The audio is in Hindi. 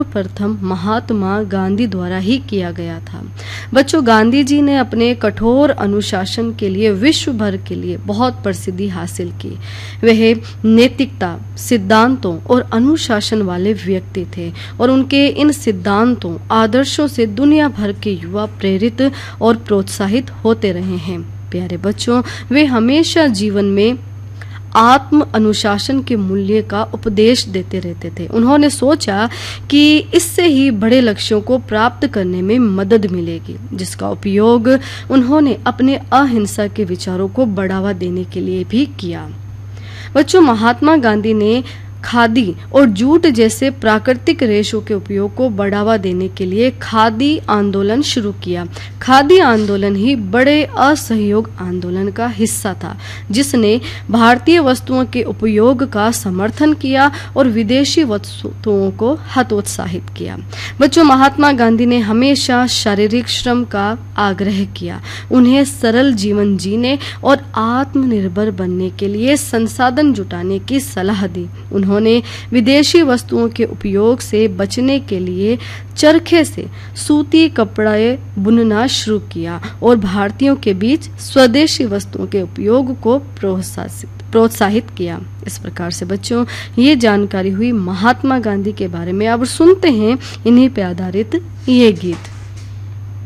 प्रथम महात्मा गांधी द्वारा ही किया गया था। बच्चों, गांधी जी ने अपने कठोर अनुशासन के लिए विश्व भर के लिए बहुत प्रसिद्धि हासिल की। वह नैतिकता, सिद्धांतों और अनुशासन वाले व्यक्ति थे और उनके इन सिद्धांतों, आदर्शों से दुनिया भर के युवा प्रेरित और प्रोत्साहित होते रहे हैं। प्यारे बच्चों, वे हमेशा जीवन में आत्म अनुशासन के मूल्य का उपदेश देते रहते थे। उन्होंने सोचा कि इससे ही बड़े लक्ष्यों को प्राप्त करने में मदद मिलेगी, जिसका उपयोग उन्होंने अपने अहिंसा के विचारों को बढ़ावा देने के लिए भी किया। बच्चों, महात्मा गांधी ने खादी और जूट जैसे प्राकृतिक रेशों के उपयोग को बढ़ावा देने के लिए खादी आंदोलन शुरू किया। खादी आंदोलन ही बड़े असहयोग आंदोलन का हिस्सा था, जिसने भारतीय वस्तुओं के उपयोग का समर्थन किया और विदेशी वस्तुओं को हतोत्साहित किया। बच्चों, महात्मा गांधी ने हमेशा शारीरिक श्रम का आग्रह किया। उन्हें सरल जीवन जीने और आत्मनिर्भर बनने के लिए संसाधन जुटाने की सलाह दी। उन्होंने विदेशी वस्तुओं के उपयोग से बचने के लिए चरखे से सूती कपड़े बुनना शुरू किया और भारतीयों के बीच स्वदेशी वस्तुओं के उपयोग को प्रोत्साहित किया। इस प्रकार से बच्चों, ये जानकारी हुई महात्मा गांधी के बारे में। अब सुनते हैं इन्हीं पे आधारित ये गीत।